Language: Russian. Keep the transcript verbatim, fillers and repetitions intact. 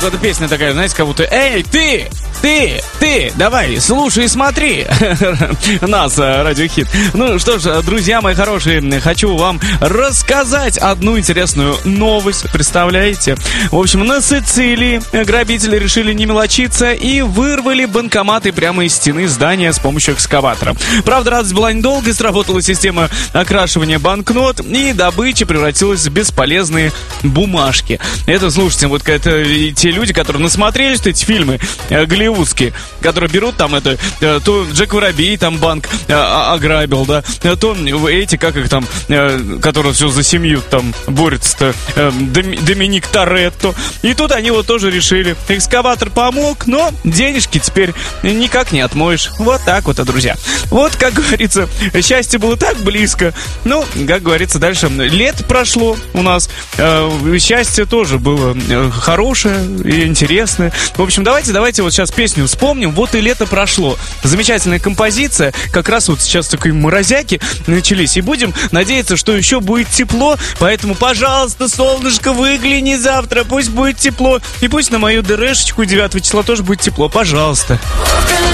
так вот песня такая, знаете, как будто: эй, ты, ты, ты, давай, слушай и смотри нас, Радиохит. Ну что ж, друзья мои хорошие, хочу вам рассказать одну интересную новость. Представляете? В общем, на Сицилии грабители решили не мелочиться и вырвали банкоматы прямо из стены здания с помощью экскаватора. Правда, радость была недолгой, сработала система окрашивания банкнот, и добыча превратилась в бесполезные бумажки. Это, слушайте, вот это те люди, которые насмотрелись эти фильмы э, голливудские, которые берут там это, э, то Джек Воробей там банк э, ограбил, да, то эти, как их там, э, которые все за семью там борются-то, э, Доминик Торетто. И тут они вот тоже решили. Экскаватор помог, но денежки теперь никак не отмоешь. Вот так вот, а, друзья. Вот, как говорится, счастье было так близко. Ну, как говорится, дальше лето прошло у нас. Э, счастье тоже было э, хорошее и интересное. В общем, давайте, давайте вот сейчас песню вспомним. Вот и лето прошло. Замечательная композиция. Как раз вот сейчас такие морозяки начались. И будем надеяться, что еще будет тепло. Поэтому, пожалуйста, солнышко, выгляни завтра. Пусть будет тепло. И пусть на мою ДРшечку девятого числа тоже будет тепло. Пожалуйста.